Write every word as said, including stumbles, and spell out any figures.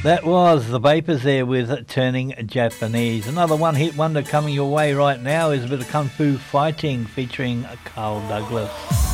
That was the Vapors there with Turning Japanese. Another one-hit wonder coming your way right now is a bit of Kung Fu Fighting featuring Carl Douglas.